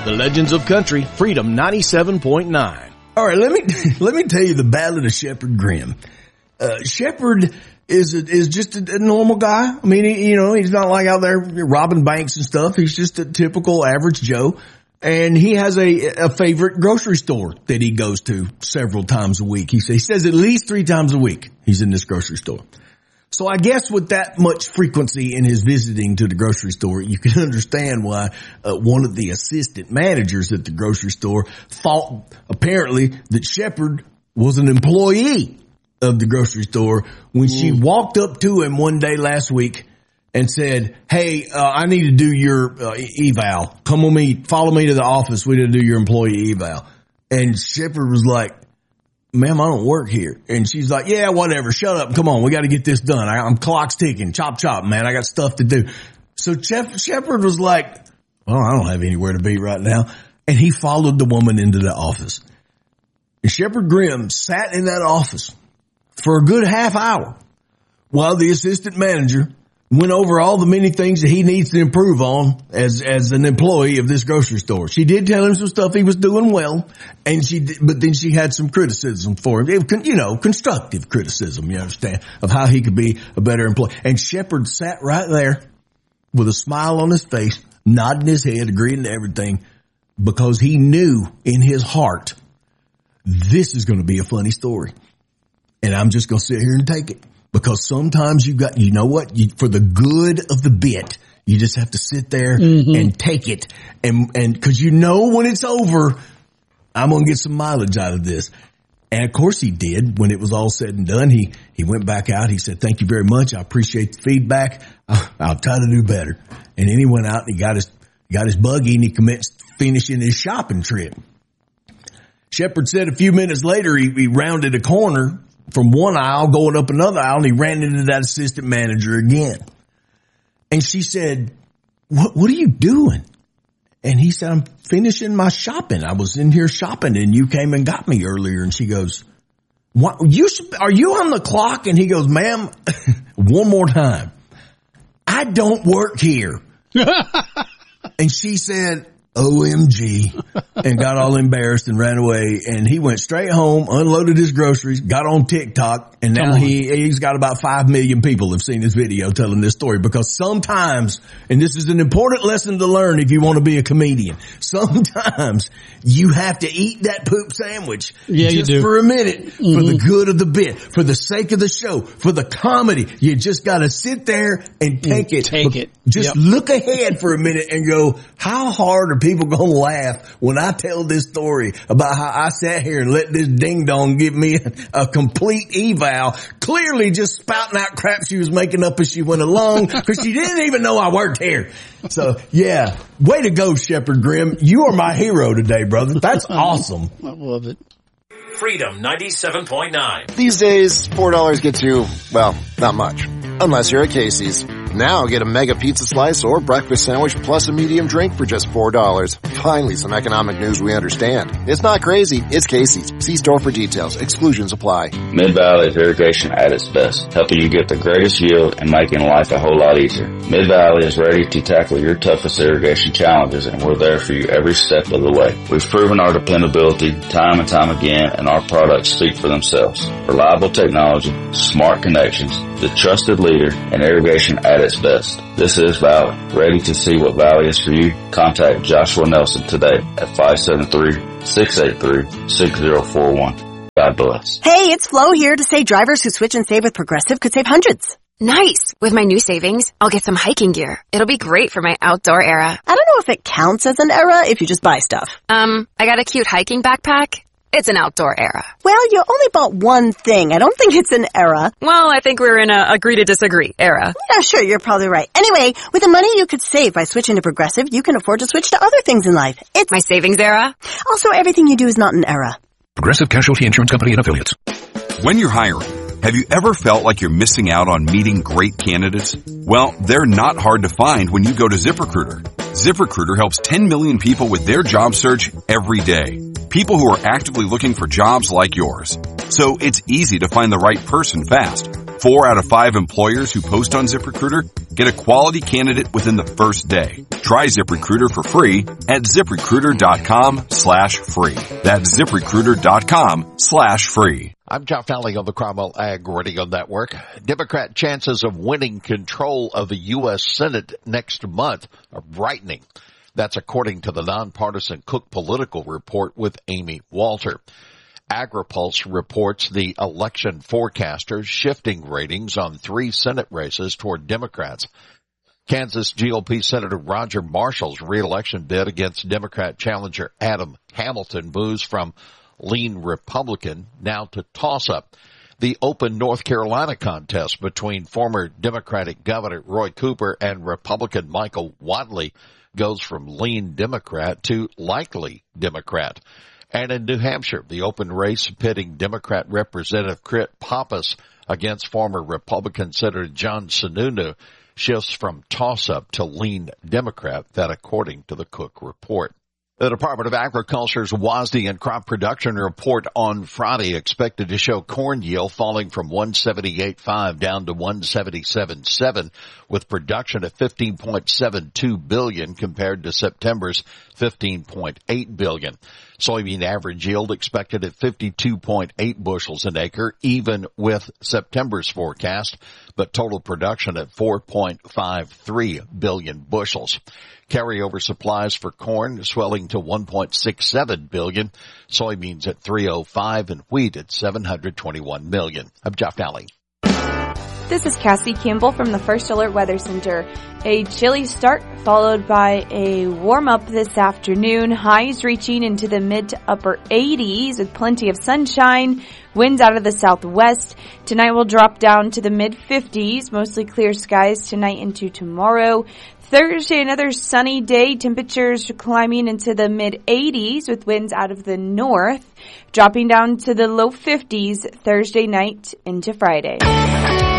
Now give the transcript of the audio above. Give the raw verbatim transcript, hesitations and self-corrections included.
The Legends of Country, Freedom ninety-seven point nine. All right, let me let me tell you the Ballad of Shepherd Grimm. Uh, Shepherd is a, is just a, a normal guy. I mean, he, you know, he's not like out there robbing banks and stuff. He's just a typical average Joe. And he has a, a favorite grocery store that he goes to several times a week. He says, he says at least three times a week he's in this grocery store. So I guess with that much frequency in his visiting to the grocery store, you can understand why uh, one of the assistant managers at the grocery store thought apparently that Shepherd was an employee of the grocery store when mm. she walked up to him one day last week and said, hey, uh, I need to do your uh, eval. Come with me, follow me to the office. We need to do your employee eval. And Shepherd was like, ma'am, I don't work here. And she's like, yeah, whatever. Shut up. Come on. We got to get this done. I, I'm clock's ticking. Chop, chop, man. I got stuff to do. So Shep- Shepherd was like, well, I don't have anywhere to be right now. And he followed the woman into the office. And Shepherd Grimm sat in that office for a good half hour while the assistant manager went over all the many things that he needs to improve on as, as an employee of this grocery store. She did tell him some stuff he was doing well, and she, did, but then she had some criticism for him. It, you know, constructive criticism, you understand, of how he could be a better employee. And Shepherd sat right there with a smile on his face, nodding his head, agreeing to everything, because he knew in his heart, this is going to be a funny story. And I'm just going to sit here and take it. Because sometimes you got, you know what, you, for the good of the bit, you just have to sit there mm-hmm. and take it. And, and cause you know when it's over, I'm going to get some mileage out of this. And of course he did. When it was all said and done, he, he went back out. He said, thank you very much. I appreciate the feedback. I'll, I'll try to do better. And then he went out and he got his, got his buggy and he commenced finishing his shopping trip. Shepherd said a few minutes later, he, he rounded a corner from one aisle going up another aisle, and he ran into that assistant manager again. And she said, what, what are you doing? And he said, I'm finishing my shopping. I was in here shopping and you came and got me earlier. And she goes, what, you, are you on the clock? And he goes, ma'am, one more time. I don't work here. And she said, O M G, and got all embarrassed and ran away. And he went straight home, unloaded his groceries, got on TikTok, and now he, he's got about five million people have seen his video telling this story. Because sometimes, and this is an important lesson to learn if you want to be a comedian, sometimes you have to eat that poop sandwich yeah, just you do. for a minute, mm-hmm. for the good of the bit, for the sake of the show, for the comedy. You just got to sit there and take it. Take it. Just yep. look ahead for a minute and go, how hard are people going to laugh when I tell this story about how I sat here and let this ding dong give me a, a complete eval, clearly just spouting out crap she was making up as she went along because she didn't even know I worked here. So yeah, way to go, Shepherd Grimm. You are my hero today, brother. That's awesome. I love it. Freedom ninety-seven point nine. These days, four dollars gets you, well, not much. Unless you're at Casey's. Now get a mega pizza slice or breakfast sandwich plus a medium drink for just four dollars. Finally, some economic news we understand. It's not crazy. It's Casey's. See store for details. Exclusions apply. Mid-Valley's irrigation at its best, helping you get the greatest yield and making life a whole lot easier. Mid-Valley is ready to tackle your toughest irrigation challenges, and we're there for you every step of the way. We've proven our dependability time and time again, and our products speak for themselves. Reliable technology, smart connections, the trusted leader in irrigation at its best. This is Valley. Ready to see what Valley is for you? Contact Joshua Nelson today at five seven three, six eight three, six zero four one. God bless. Hey, it's Flo here to say drivers who switch and save with Progressive could save hundreds. Nice! With my new savings, I'll get some hiking gear. It'll be great for my outdoor era. I don't know if it counts as an era if you just buy stuff. Um, I got a cute hiking backpack. It's an outdoor era. Well, you only bought one thing. I don't think it's an era. Well, I think we're in a agree to disagree era. Yeah, sure, you're probably right. Anyway, with the money you could save by switching to Progressive, you can afford to switch to other things in life. It's my savings era. Also, everything you do is not an era. Progressive Casualty Insurance Company and Affiliates. When you're hiring, have you ever felt like you're missing out on meeting great candidates? Well, they're not hard to find when you go to ZipRecruiter. ZipRecruiter helps ten million people with their job search every day. People who are actively looking for jobs like yours. So it's easy to find the right person fast. Four out of five employers who post on ZipRecruiter get a quality candidate within the first day. Try ZipRecruiter for free at ZipRecruiter.com slash free. That's ZipRecruiter.com slash free. I'm Jeff Nally on the Cromwell Ag Radio Network. Democrat chances of winning control of the U S Senate next month are brightening. That's according to the nonpartisan Cook Political Report with Amy Walter. AgriPulse reports the election forecasters shifting ratings on three Senate races toward Democrats. Kansas G O P Senator Roger Marshall's re-election bid against Democrat challenger Adam Hamilton moves from lean Republican now to toss-up. The open North Carolina contest between former Democratic Governor Roy Cooper and Republican Michael Whatley goes from lean Democrat to likely Democrat. And in New Hampshire, the open race pitting Democrat Representative Crit Pappas against former Republican Senator John Sununu shifts from toss-up to lean Democrat, that according to the Cook report. The Department of Agriculture's WASDE and crop production report on Friday expected to show corn yield falling from one seventy-eight point five down to one seventy-seven point seven, with production at fifteen point seven two billion compared to September's fifteen point eight billion. Soybean average yield expected at fifty-two point eight bushels an acre, even with September's forecast, but total production at four point five three billion bushels. Carryover supplies for corn swelling to one point six seven billion, soybeans at three oh five, and wheat at seven hundred twenty-one million. I'm Jeff Nally. This is Cassie Campbell from the First Alert Weather Center. A chilly start followed by a warm-up this afternoon. Highs reaching into the mid to upper eighties with plenty of sunshine. Winds out of the southwest. Tonight will drop down to the mid fifties. Mostly clear skies tonight into tomorrow. Thursday, another sunny day. Temperatures climbing into the mid eighties with winds out of the north. Dropping down to the low fifties Thursday night into Friday.